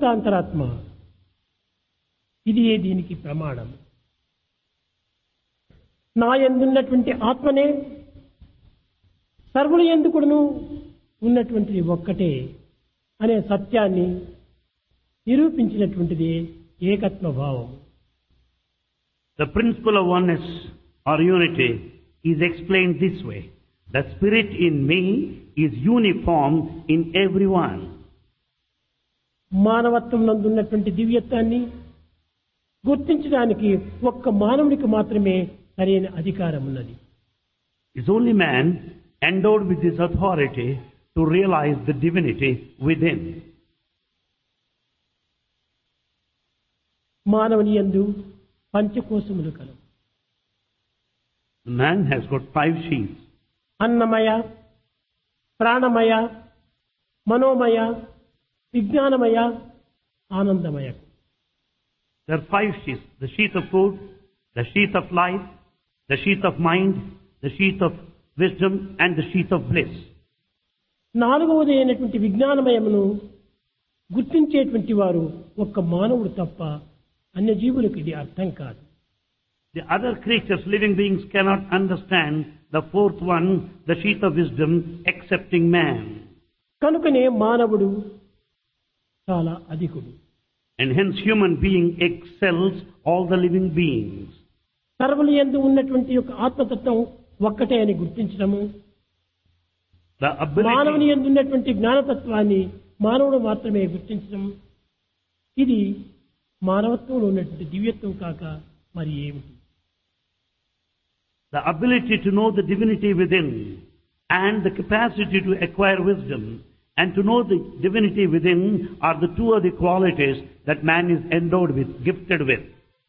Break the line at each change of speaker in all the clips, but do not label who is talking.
సచ్చిదానంద అంతరాత్మ. ఇది దీనికి ప్రమాణం. నా యందున్నటువంటి ఆత్మనే సర్వుల యందు కూడాను ఉన్నటువంటిది ఒక్కటే అనే సత్యాన్ని నిరూపించినటువంటిది ఏకత్వ భావం.
The principle of oneness or unity is explained this way. The spirit in me is uniform in everyone.
మానవత్వం నందు ఉన్నటువంటి దివ్యత్వాన్ని గుర్తించడానికి ఒక్క మానవునికి మాత్రమే సరైన అధికారం ఉన్నది.
It's only man endowed with this authority to realize the divinity within.
మానవుని యందు పంచకోశములు కలవు.
Man has got 5 sheaths.
అన్నమయ, ప్రాణమయ, మనోమయ, విజ్ఞానమయ, ఆనందమయ.
There are 5 sheaths. The sheath of food, the sheath of life, the sheath of mind, the sheath of wisdom and the sheath of bliss.
నాలుగవది అయినటువంటి విజ్ఞానమయమును గుర్తించేటువంటి వారు ఒక్క మానవుడు తప్ప అన్య జీవులకు ఇది అర్థం కాదు.
The other creatures, living beings, cannot understand the 4th one, the sheath of wisdom, excepting man.
కనుకనే మానవుడు చాలా అధికుడు.
And hence human being excels all the living beings.
సర్వుల యందు ఉన్నటువంటి యొక్క ఆత్మతత్వం ఒక్కటే అని గుర్తించడము, మానవుని యందు ఉన్నటువంటి జ్ఞానతత్వాన్ని మానవుడు మాత్రమే గుర్తించడం, ఇది మానవత్వంలో ఉన్నటువంటి దివ్యత్వం కాక మరి ఏమిటి?
The ability to know the divinity within and the capacity to acquire wisdom and to know the divinity within are the 2 other qualities that man is endowed with, gifted with.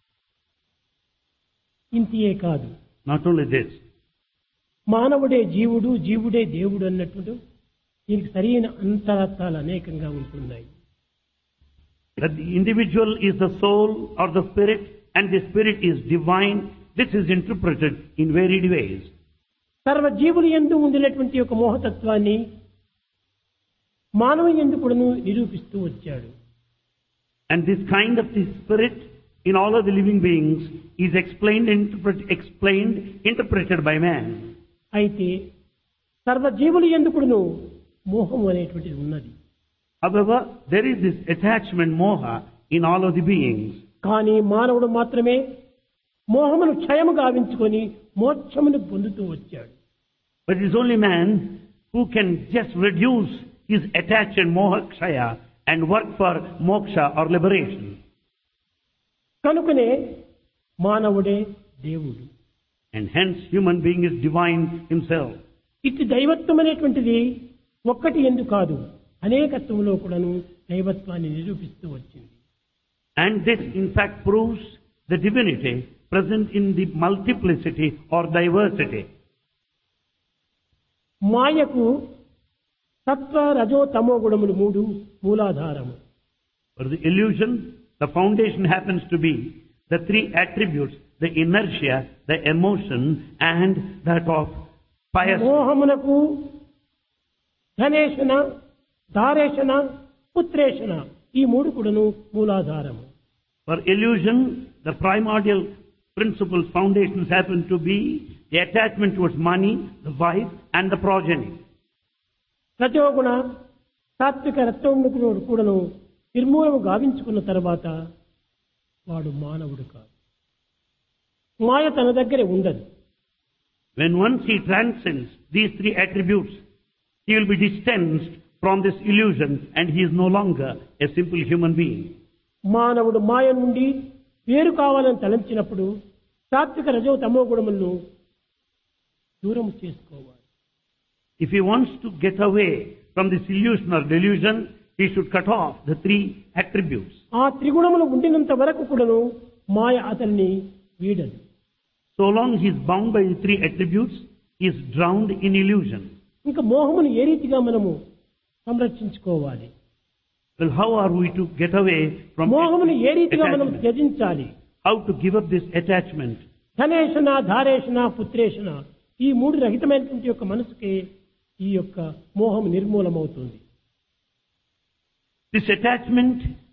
ఇంతియే కాదు.
Not only this.
మానవుడే జీవుడు, జీవుడే దేవుడు అన్నట్టు దీనికి సరైన అంతరార్థాలు అనేకంగా ఉంటున్నాయి.
That the individual is the soul or the spirit and the spirit is divine. This is interpreted in varied ways.
సర్వ జీవుల యందు ఉండినటువంటి ఒక మోహతత్వాన్ని మానవ యందు కూడాను నిరూపిస్తూ వచ్చాడు.
And this kind of the spirit in all of the living beings is explained, interpreted by man.
అయితే సర్వ జీవుల యందు కూడాను మోహం అనేటువంటిది ఉన్నది.
However, there is this attachment, moha, in all of the beings.
కానీ మానవుడు మాత్రమే మోహమును క్షయము గావించుకొని మోక్షమును పొందుతూ వచ్చాడు.
But it is only man who can just reduce his attachment, moha kshaya, and work for moksha or liberation.
కనుకనే మానవుడే దేవుడు.
And hence human being is divine himself.
ఇటు దైవత్వం అనేటువంటిది ఒక్కటి ఎందుకు కాదు, అనేకత్వంలో కూడాను దైవత్వాన్ని నిరూపిస్తూ వచ్చింది.
And this in fact proves the divinity present in the multiplicity or diversity.
మాయకు సత్వ రజో తమో గుణములు 3 మూలాధారము.
For the illusion, the foundation happens to be the 3 attributes, the inertia, the emotion and that of pious.
మోహమునకు ధనేషణ, ధారేషణ, పుత్రేషణ ఈ 3 కూడాను మూలాధారము.
For illusion, the primordial principles, foundations happen to be the attachment towards money, the wife and the progeny.
రజోగుణ సాత్విక రత్వమును కూడాను నిర్మూలము గావించుకున్న తర్వాత వాడు మానవుడు కాదు. మాయ తన దగ్గరే ఉండదు.
When once he transcends these 3 attributes, he will be distanced from this illusion and he is no longer a simple human being.
మానవుడు మాయ నుండి వేరు కావాలని తలంచినప్పుడు సాత్విక రజో తమో గుణములను దూరం చేసుకోవాలి.
If he wants to get away from this illusion or delusion, he should cut off the 3 attributes.
ఆ త్రిగుణములు ఉండినంత వరకు కూడాను మాయ అతన్ని వీడదు.
So long he is bound by the 3 attributes, he is drowned in illusion.
ఇంకా మోహమును ఏ రీతిగా మనము సంరక్షించుకోవాలి?
Well, how are we to get away from
మోహమును ఏ రీతిగా మనం
attachment?
త్యజించాలి?
How to give up this attachment?
ధనేషణ, ధారేషణ, పుత్రేషణ ఈ 3 రహితమైనటువంటి యొక్క మనసుకే ఈ యొక్క మోహం నిర్మూలమవుతుంది.
This attachment